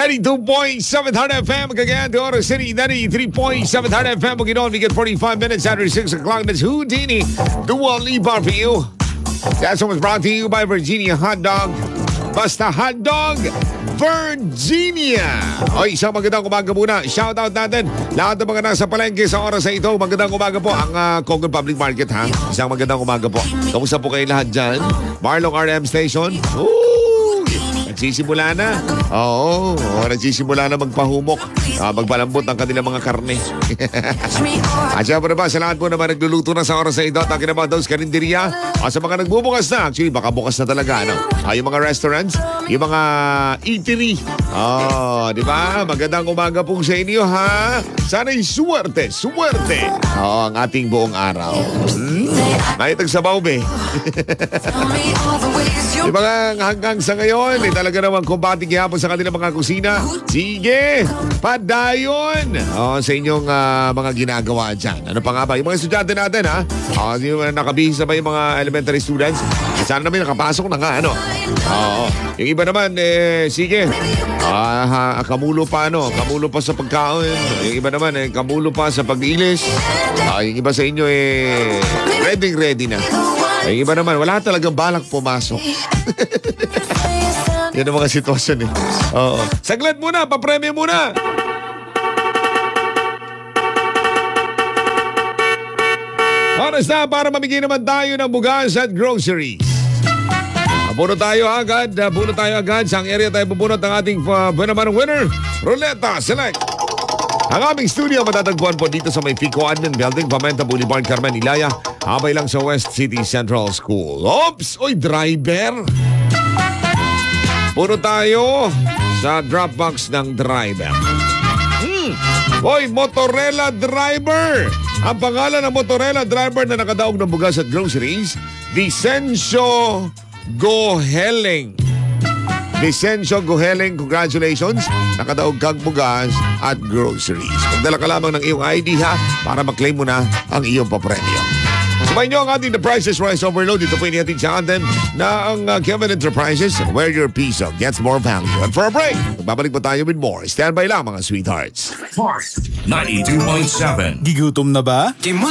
92.7 Hard FM, Cagayan de Oro City, 93.7 Hard FM, Bukidnon. We get 45 minutes after 6 o'clock. That's Houdini, Dua Lipa for you. That song was brought to you by Virginia Hot Dog. Basta Hot Dog, Virginia. Oy, isang magandang umaga muna. Shoutout natin lahat ng mga nasa palengke sa oras na ito. Magandang umaga po ang Cogon Public Market, ha? Isang magandang umaga po. Kamusta po kayo lahat dyan? Marlong RM Station. Nagsisimula na. Oo, nagsisimula na magpahumok. Magpalambot ang kanilang mga karne. At syempre ba, sa lahat po naman nagluluto na sa oras na ito. Talking about those karinderiya. Sa mga nagbubukas na. Actually, baka bukas na talaga. Ano? Yung mga restaurants, yung mga eatery. Di ba? Magandang umaga po sa inyo, ha? Sana'y suwerte ang ating buong araw. Naitag sa baube. Di ba hanggang sa ngayon, talaga naman kumbating gihapon sa kanilang mga kusina. Sige, padayon sa inyong mga ginagawa dyan. Ano pa nga ba? Yung mga estudyante natin, ha? Yung nakabihis na ba yung mga elementary students? Sana naman nakapasok na nga, ano? Yung iba naman, sige. Kamulo pa, ano? Kamulo pa sa pagkaon. Yung iba naman, kamulo pa sa pag-ilis. Yung iba sa inyo, ready na. Yung iba naman, wala talagang balak pumasok. Yan ang mga sitwasyon, Oo. Saglit muna, papremyo muna. Oras na para mamigay naman tayo ng bugas at groceries. Bunot tayo agad sa area tayo bubunot ang ating naman winner. Ruleta Select. Ang aming studio matatagpuan po dito sa may Fico Admin Building, Pamenta Boulevard, Carmen Ilaya. Habay lang sa West City Central School. Oops! Oy, driver! Puro tayo sa Dropbox ng driver. Oy, Motorella driver! Ang pangalan ng Motorella driver na nakadaog ng bugas at groceries, Vicencio Goheling. Vicencio Goheling, congratulations. Nakadaog kang bugas at groceries. Magdala ka lamang ng iyong ID, ha, para maklaim mo na ang iyong papremyo. Sabay nyo ang ating The Price is Rice Overload. Dito po inihatid sa atin na ang Kevin Enterprises, where your piso gets more value. And for a break, magbabalik po tayo with more. Stand by lang, mga sweethearts. 92.7. Gigutom na ba?